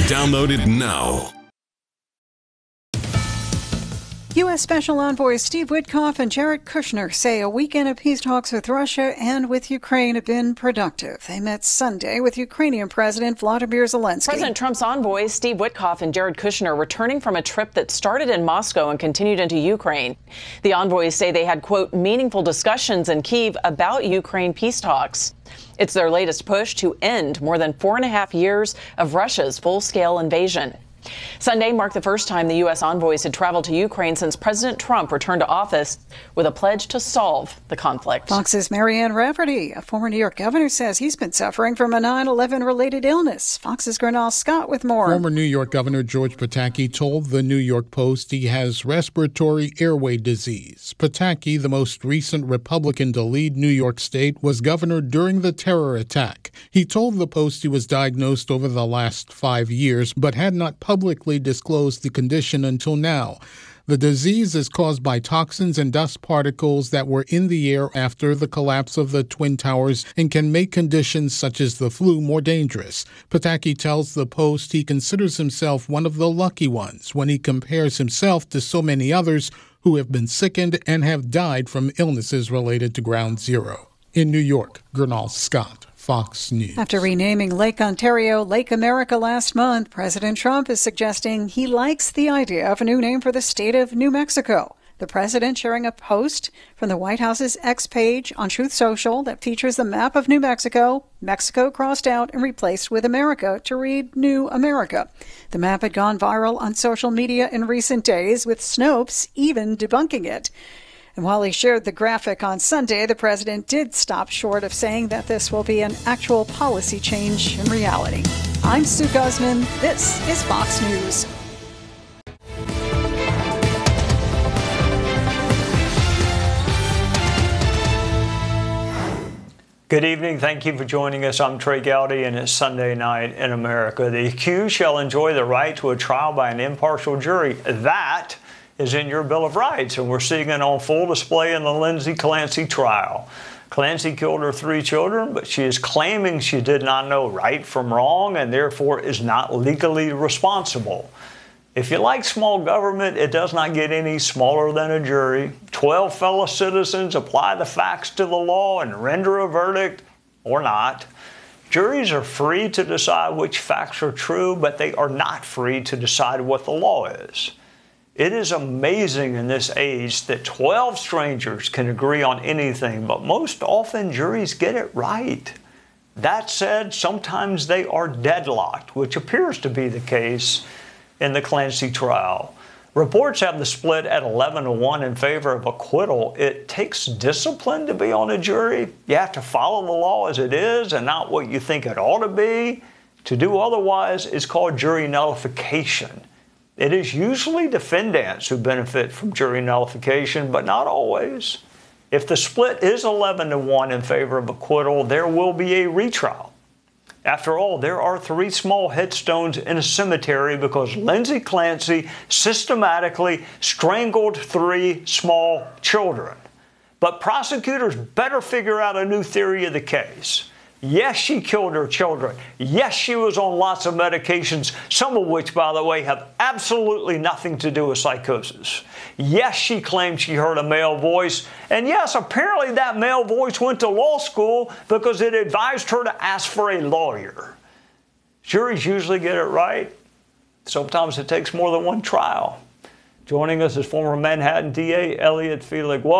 Download it now. U.S. Special Envoys Steve Witkoff and Jared Kushner say a weekend of peace talks with Russia and with Ukraine have been productive. They met Sunday with Ukrainian President Vladimir Zelensky. President Trump's envoys Steve Witkoff and Jared Kushner returning from a trip that started in Moscow and continued into Ukraine. The envoys say they had, quote, meaningful discussions in Kyiv about Ukraine peace talks. It's their latest push to end more than 4.5 years of Russia's full-scale invasion. Sunday marked the first time the U.S. envoys had traveled to Ukraine since President Trump returned to office with a pledge to solve the conflict. Fox's Marianne Rafferty, a former New York governor, says he's been suffering from a 9/11-related illness. Fox's Gernal Scott with more. Former New York Governor George Pataki told the New York Post he has respiratory airway disease. Pataki, the most recent Republican to lead New York State, was governor during the terror attack. He told the Post he was diagnosed over the last 5 years, but had not publicly disclosed the condition until now. The disease is caused by toxins and dust particles that were in the air after the collapse of the Twin Towers and can make conditions such as the flu more dangerous. Pataki tells the Post he considers himself one of the lucky ones when he compares himself to so many others who have been sickened and have died from illnesses related to Ground Zero. In New York, Gernal Scott, Fox News. After renaming Lake Ontario Lake America last month, President Trump is suggesting he likes the idea of a new name for the state of New Mexico. The president sharing a post from the White House's X page on Truth Social that features the map of New Mexico, Mexico crossed out and replaced with America to read New America. The map had gone viral on social media in recent days, with Snopes even debunking it. And while he shared the graphic on Sunday, the president did stop short of saying that this will be an actual policy change in reality. I'm Sue Guzman. This is Fox News. Good evening. Thank you for joining us. I'm Trey Gowdy, and it's Sunday night in America. The accused shall enjoy the right to a trial by an impartial jury. That is in your Bill of Rights, and we're seeing it on full display in the Lindsay Clancy trial. Clancy killed her 3 children, but she is claiming she did not know right from wrong and therefore is not legally responsible. If you like small government, it does not get any smaller than a jury. 12 fellow citizens apply the facts to the law and render a verdict or not. Juries are free to decide which facts are true, but they are not free to decide what the law is. It is amazing in this age that 12 strangers can agree on anything, but most often juries get it right. That said, sometimes they are deadlocked, which appears to be the case in the Clancy trial. Reports have the split at 11-1 in favor of acquittal. It takes discipline to be on a jury. You have to follow the law as it is and not what you think it ought to be. To do otherwise is called jury nullification. It is usually defendants who benefit from jury nullification, but not always. If the split is 11-1 in favor of acquittal, there will be a retrial. After all, there are 3 small headstones in a cemetery because Lindsay Clancy systematically strangled 3 small children. But prosecutors better figure out a new theory of the case. Yes, she killed her children. Yes, she was on lots of medications, some of which, by the way, have absolutely nothing to do with psychosis. Yes, she claimed she heard a male voice. And yes, apparently that male voice went to law school because it advised her to ask for a lawyer. Juries usually get it right. Sometimes it takes more than one trial. Joining us is former Manhattan DA Elliot Felig.